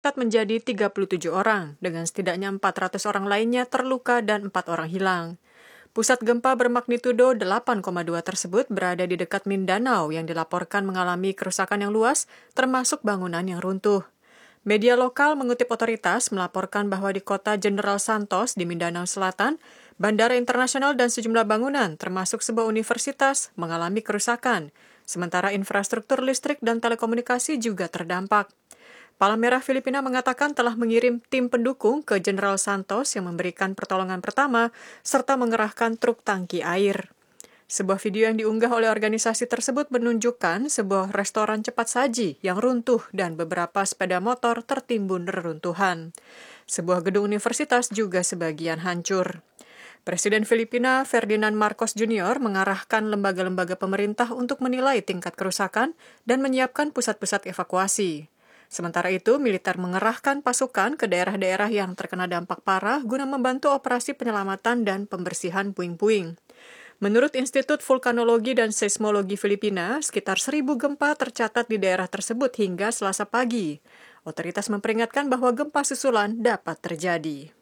menjadi 37 orang, dengan setidaknya 400 orang lainnya terluka dan 4 orang hilang. Pusat gempa bermagnitudo 8,2 tersebut berada di dekat Mindanao yang dilaporkan mengalami kerusakan yang luas, termasuk bangunan yang runtuh. Media lokal mengutip otoritas melaporkan bahwa di kota General Santos di Mindanao Selatan, bandara internasional dan sejumlah bangunan, termasuk sebuah universitas, mengalami kerusakan, sementara infrastruktur listrik dan telekomunikasi juga terdampak. Palang Merah Filipina mengatakan telah mengirim tim pendukung ke General Santos yang memberikan pertolongan pertama serta mengerahkan truk tangki air. Sebuah video yang diunggah oleh organisasi tersebut menunjukkan sebuah restoran cepat saji yang runtuh dan beberapa sepeda motor tertimbun reruntuhan. Sebuah gedung universitas juga sebagian hancur. Presiden Filipina Ferdinand Marcos Jr. mengarahkan lembaga-lembaga pemerintah untuk menilai tingkat kerusakan dan menyiapkan pusat-pusat evakuasi. Sementara itu, militer mengerahkan pasukan ke daerah-daerah yang terkena dampak parah guna membantu operasi penyelamatan dan pembersihan puing-puing. Menurut Institut Vulkanologi dan Seismologi Filipina, sekitar 1.000 gempa tercatat di daerah tersebut hingga Selasa pagi. Otoritas memperingatkan bahwa gempa susulan dapat terjadi.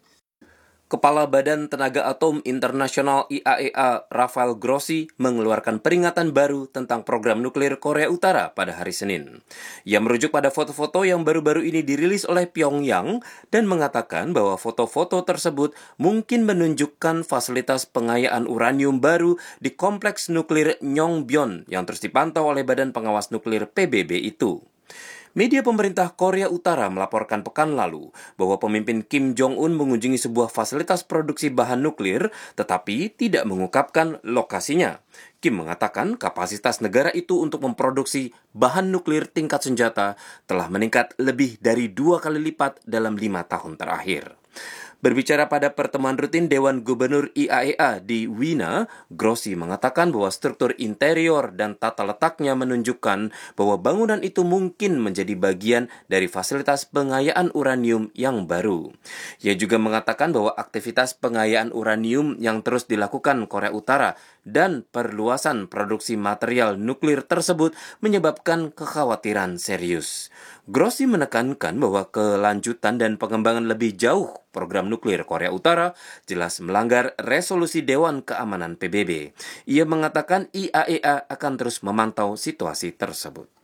Kepala Badan Tenaga Atom Internasional IAEA, Rafael Grossi, mengeluarkan peringatan baru tentang program nuklir Korea Utara pada hari Senin. Ia merujuk pada foto-foto yang baru-baru ini dirilis oleh Pyongyang dan mengatakan bahwa foto-foto tersebut mungkin menunjukkan fasilitas pengayaan uranium baru di kompleks nuklir Yongbyon yang terus dipantau oleh Badan Pengawas Nuklir PBB itu. Media pemerintah Korea Utara melaporkan pekan lalu bahwa pemimpin Kim Jong-un mengunjungi sebuah fasilitas produksi bahan nuklir tetapi tidak mengungkapkan lokasinya. Kim mengatakan kapasitas negara itu untuk memproduksi bahan nuklir tingkat senjata telah meningkat lebih dari 2 kali lipat dalam 5 tahun terakhir. Berbicara pada pertemuan rutin Dewan Gubernur IAEA di Wina, Grossi mengatakan bahwa struktur interior dan tata letaknya menunjukkan bahwa bangunan itu mungkin menjadi bagian dari fasilitas pengayaan uranium yang baru. Ia juga mengatakan bahwa aktivitas pengayaan uranium yang terus dilakukan Korea Utara dan perluasan produksi material nuklir tersebut menyebabkan kekhawatiran serius. Grossi menekankan bahwa kelanjutan dan pengembangan lebih jauh program nuklir Korea Utara jelas melanggar resolusi Dewan Keamanan PBB. Ia mengatakan IAEA akan terus memantau situasi tersebut.